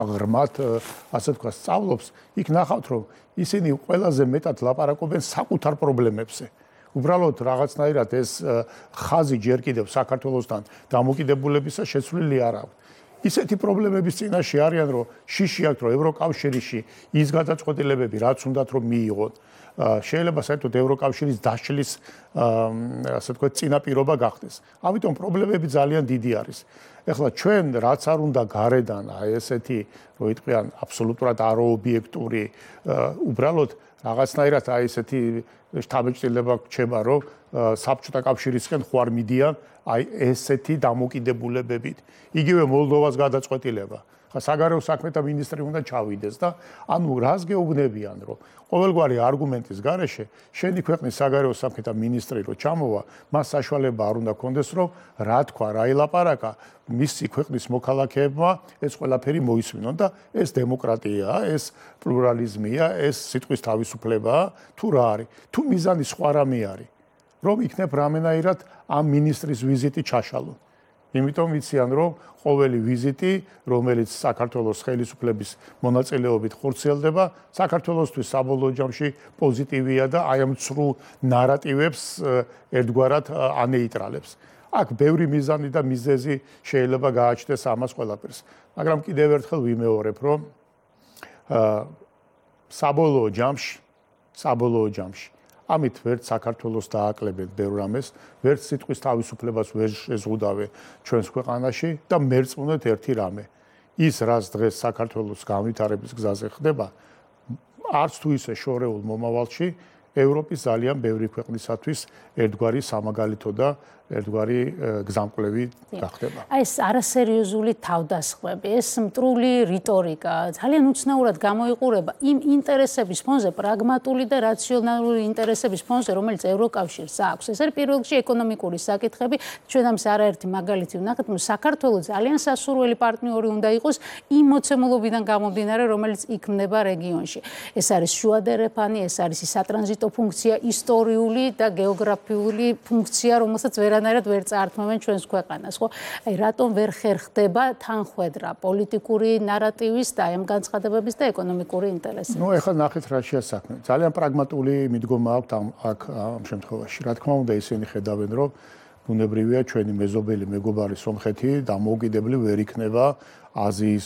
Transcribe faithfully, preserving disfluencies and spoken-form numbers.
ღრმად ასე თქვა სწავლობს, იქ ნახავთ რომ ისინი ყველაზე მეტად ლაპარაკობენ საკუთარ პრობლემებზე. უბრალოდ რაღაცნაირად ეს ხაზი ჯერ კიდევ საქართველოსთან დამოკიდებულებისა შეცვლილი არ აქვს. ისეთი პრობლემების წინაშე არიან რომ შიში აქვს რომ ევროკავშირში ის გადაწყვეტილებები რაც უნდათ რომ მიიღონ. შეიძლება საერთოდ ევროკავშირის დაშლის ასე ვთქვათ წინაპირობა გახდეს. ამიტომ პრობლემები ძალიან დიდი არის. ეხლა ჩვენ რაც არ უნდა გარედან აი ესეთი რო იტყვიან აბსოლუტურად აროობიექტური უბრალოდ რაღაცნაირად აი ესეთი შთაბეჭდილება გრჩება რომ საბჭოთა კავშირისკენ ხوار მიდიან აი ესეთი დამოკიდებულებებით. იგივე მოლდოვას გადაწყვეტილება. ხა საგარეო საქმეთა მინისტრი უნდა ჩავიდეს და ანუ რას გეუბნებიან რომ ყოველგვარი არგუმენტის გარეშე შენი ქვეყნის საგარეო საქმეთა მინისტრი რო ჩამოვა, მას საშუალება არ უნდა კონდეს რომ რა თქვა, რა ილაპარაკა მისი ქვეყნის მოქალაქეებმა ეს ყველაფერი მოისმინონ და ეს დემოკრატიაა, ეს პლურალიზმია, ეს სიტყვის თავისუფლებაა, თუ რა არის? თუ მიზანი სხვა რამე არის, რომ იქნებ რამენაირად ამ მინისტრის ვიზიტი ჩაშალონ. იმიტომ ვიციან რომ ყოველი ვიზიტი, რომელიც საქართველოს ხელისუფლების მონაწილეობით ხორციელდება, საქართველოსთვის საბოლოო ჯამში პოზიტივია და აი ამ ცრუ ნარატივებს ერთგვარად ანეიტრალებს. აქ ბევრი მიზანი და მიზეზი შეიძლება გააჩნდეს ამას ყველაფერს. მაგრამ კიდევ ერთხელ ვიმეორებ, რომ საბოლოო ჯამში, საბოლოო ჯამში ამით ვერც საქართველოს დააკლებენ ბევრ რამეს, ვერც სიტყვის თავისუფლებას ვერ შეზღუდავენ ჩვენს ქვეყანაში და მერწმუნეთ ერთი რამე. ის რაც დღეს საქართველოს განვითარების გზაზე ხდება, არც თუ ისე შორეულ მომავალში ევროპის ძალიან ბევრი ქვეყნისათვის ერთგვარი სამაგალითო და ერთგვარი გზამკვლევი გახდება. აი ეს არასერიოზული თავდასხმები, ეს მტრული რიტორიკა ძალიან უცნაურად გამოიყურება იმ ინტერესების ფონზე, პრაგმატული და რაციონალური ინტერესების ფონზე, რომელიც ევროკავშირს აქვს. ეს არის პირველ რიგში ეკონომიკური საკითხები. ჩვენ ამის არაერთი მაგალითი ვნახეთ, რომ საქართველოს ძალიან სასურველი პარტნიორი უნდა იყოს იმ მოცემულობიდან გამომდინარე, რომელიც იქმნება რეგიონში. ეს არის შუადერეფანი, ეს არის სატრანზიტო ფუნქცია, ისტორიული და გეოგრაფიული ფუნქცია, რომელსაც ვერანაირად ვერ წაართმევენ ჩვენს ქვეყანას, ხო? აი რატომ ვერ ხერხდება თანხვედრა პოლიტიკური ნარატივის და ამ განცხადებების და ეკონომიკური ინტერესების? ნუ ეხლა ნახეთ რა შეასაქმე. ძალიან პრაგმატული მიდგომა აქვს ამ აქ ამ შემთხვევაში. რა თქმა უნდა, ისინი ხედავენ, რომ ბუნებრივია ჩვენი მეზობელი მეგობარი სომხეთი დამოუკიდებლი ვერ იქნება აზიის